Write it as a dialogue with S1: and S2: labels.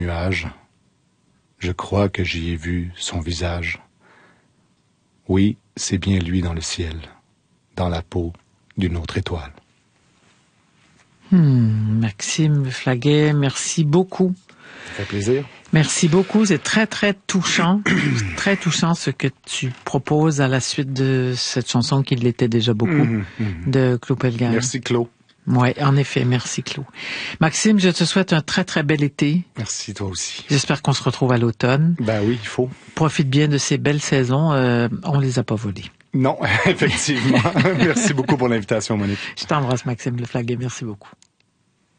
S1: nuage. Je crois que j'y ai vu son visage. Oui, c'est bien lui dans le ciel, dans la peau d'une autre étoile.
S2: Maxime Flaguet, merci beaucoup.
S1: Ça fait plaisir.
S2: Merci beaucoup, c'est très très touchant, très touchant ce que tu proposes à la suite de cette chanson qui l'était déjà beaucoup, de Claude Pelgag.
S1: Merci Claude.
S2: Oui, en effet, merci Claude. Maxime, je te souhaite un très très bel été.
S1: Merci toi aussi.
S2: J'espère qu'on se retrouve à l'automne.
S1: Ben oui, il faut.
S2: Profite bien de ces belles saisons, on les a pas volées.
S1: Non, effectivement. Merci beaucoup pour l'invitation, Monique.
S2: Je t'embrasse Maxime Flaguet, merci beaucoup.